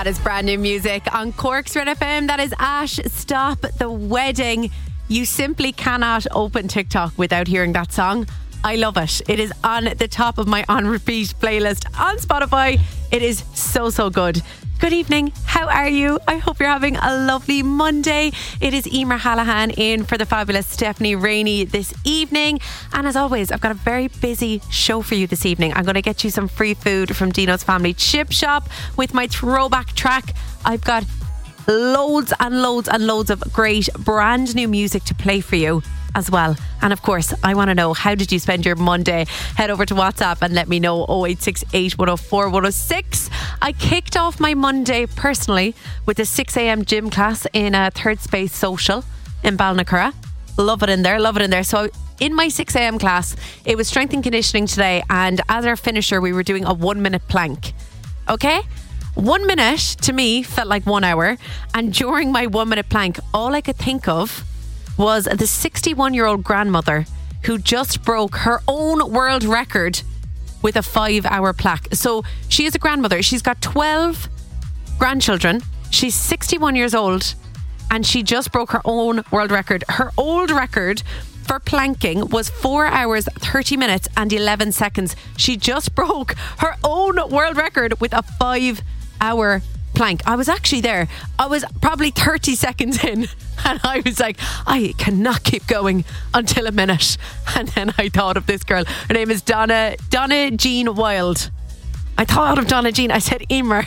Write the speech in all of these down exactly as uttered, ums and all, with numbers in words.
That is brand new music on Cork's Red F M. That is Ash, Stop the Wedding. You simply cannot open TikTok without hearing that song. I love it. It is on the top of my on repeat playlist on Spotify. It is so, so good. Good evening. How are you? I hope you're having a lovely Monday. It is Emer Hallahan in for the fabulous Stephanie Rainey this evening. And as always, I've got a very busy show for you this evening. I'm going to get you some free food from Dino's Family Chip Shop with my throwback track. I've got loads and loads and loads of great brand new music to play for you as well. And of course, I want to know, how did you spend your Monday? Head over to WhatsApp and let me know. oh eight six eight, one oh four, one oh six. I kicked off my Monday personally with a six a.m. gym class in a Third Space Social in Balnacurra. Love it in there, love it in there. So in my six a.m. class, it was strength and conditioning today, and as our finisher we were doing a one minute plank. Okay? One minute to me felt like one hour, and during my one minute plank, all I could think of was the sixty-one year old grandmother who just broke her own world record with a five hour plaque. So she is a grandmother. She's got twelve grandchildren. She's sixty-one years old and she just broke her own world record. Her old record for planking was four hours, thirty minutes and eleven seconds. She just broke her own world record with a five hour plank. I was actually there. I was probably thirty seconds in and I was like, I cannot keep going until a minute. And then I thought of this girl. Her name is Donna Donna Jean Wild. I thought of Donna Jean. I said, Emer,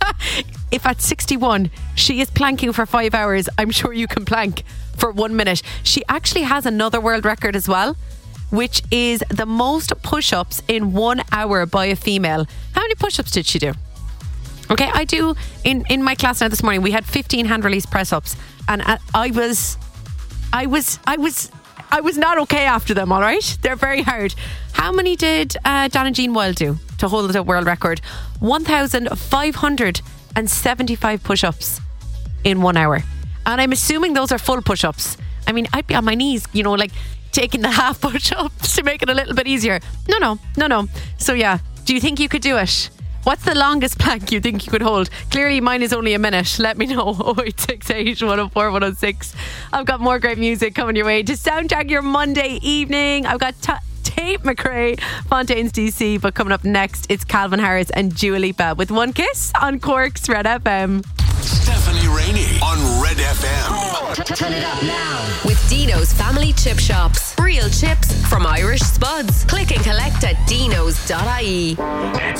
if at sixty-one she is planking for five hours, I'm sure you can plank for one minute. She actually has another world record as well, which is the most push-ups in one hour by a female. How many push-ups did she do? Okay, I do, in, in my class now this morning, we had fifteen hand release press ups, and I, I was, I was, I was, I was not okay after them, all right? They're very hard. How many did uh, Donna Jean Wild do to hold the world record? one thousand five hundred seventy-five push ups in one hour. And I'm assuming those are full push ups. I mean, I'd be on my knees, you know, like taking the half push ups to make it a little bit easier. No, no, no, no. So yeah, do you think you could do it? What's the longest plank you think you could hold? Clearly mine is only a minute. Let me know. oh eight six eight, one oh four, one oh six. I've got more great music coming your way to soundtrack your Monday evening. I've got t- Tate McRae, Fontaines D C, but coming up next it's Calvin Harris and Dua Lipa with One Kiss on Cork's Red F M. Stephanie Rainey on Red F M. Turn it up now with Dino's Family Chip Shops. Real chips from Irish Spuds. Click and collect at dinos dot I E.